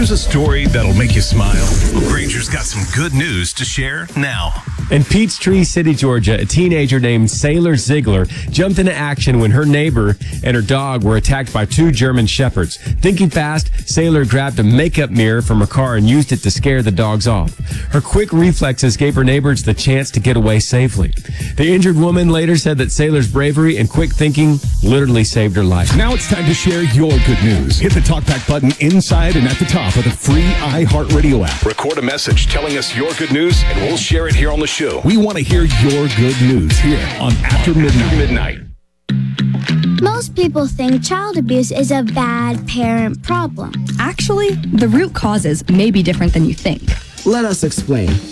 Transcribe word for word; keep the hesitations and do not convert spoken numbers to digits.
Here's a story that'll make you smile. Well, Granger's got some good news to share now. In Peachtree City, Georgia, a teenager named Sailor Ziegler jumped into action when her neighbor and her dog were attacked by two German shepherds. Thinking fast, Sailor grabbed a makeup mirror from her car and used it to scare the dogs off. Her quick reflexes gave her neighbors the chance to get away safely. The injured woman later said that Sailor's bravery and quick thinking literally saved her life. Now it's time to share your good news. Hit the TalkBack button inside and at the top of the free iHeartRadio app. Record a message telling us your good news, and we'll share it here on the show. We want to hear your good news here on After Midnight. Most people think child abuse is a bad parent problem. Actually, the root causes may be different than you think. Let us explain.